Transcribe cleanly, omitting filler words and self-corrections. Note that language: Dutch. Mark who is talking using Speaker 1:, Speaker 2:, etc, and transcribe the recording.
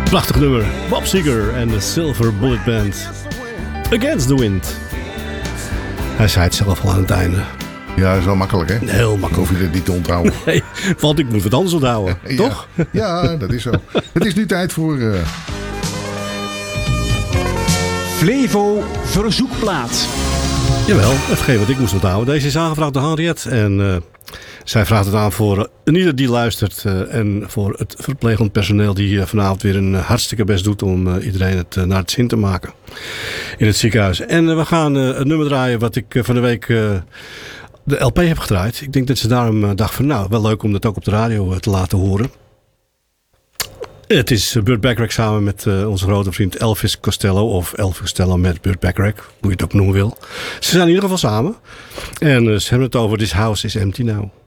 Speaker 1: Prachtig nummer. Bob Seger en de Silver Bullet Band. Against the Wind. Hij zei het zelf al aan het einde.
Speaker 2: Ja, dat is wel makkelijk, hè?
Speaker 1: Heel makkelijk.
Speaker 2: Hoef je dit niet te onthouden.
Speaker 1: Nee, want ik moet wat anders onthouden. Toch?
Speaker 2: Ja, dat is zo. Het is nu tijd voor...
Speaker 3: Flevo Verzoekplaat.
Speaker 1: Jawel, hetgeen wat ik moest onthouden. Deze is aangevraagd door Henriette. En zij vraagt het aan voor ieder die luistert. En voor het verplegend personeel die vanavond weer een hartstikke best doet om iedereen het naar het zin te maken. In het ziekenhuis. En we gaan een nummer draaien wat ik van de week de LP heb gedraaid. Ik denk dat ze daarom dacht van nou, wel leuk om dat ook op de radio te laten horen. Het is Burt Bacharach samen met onze grote vriend Elvis Costello. Of Elvis Costello met Burt Bacharach, hoe je het ook noemen wil. Ze zijn in ieder geval samen. En ze hebben het over This House is Empty Now.